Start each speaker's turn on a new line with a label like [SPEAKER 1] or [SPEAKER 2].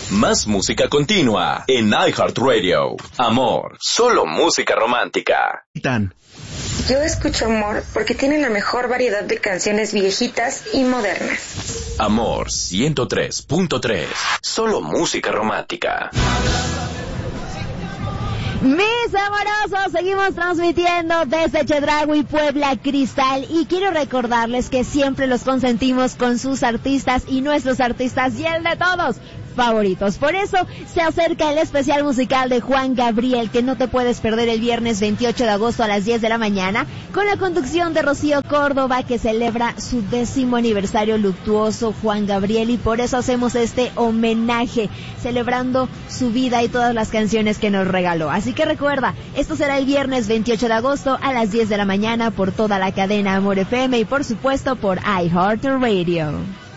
[SPEAKER 1] Más música continua en iHeartRadio. Amor, solo música romántica.
[SPEAKER 2] Yo escucho Amor porque tiene la mejor variedad de canciones viejitas y modernas.
[SPEAKER 1] Amor 103.3, solo música romántica.
[SPEAKER 3] Mis amorosos, seguimos transmitiendo desde Chedraui, Puebla, Cristal, y quiero recordarles que siempre los consentimos con sus artistas y nuestros artistas y el de todos favoritos. Por eso se acerca el especial musical de Juan Gabriel, que no te puedes perder el viernes 28 de agosto a las 10 de la mañana, con la conducción de Rocío Córdoba, que celebra su 10º aniversario luctuoso. Juan Gabriel, y por eso hacemos este homenaje, celebrando su vida y todas las canciones que nos regaló. Así que recuerda, esto será el viernes 28 de agosto a las 10 de la mañana por toda la cadena Amor FM y por supuesto por iHeartRadio.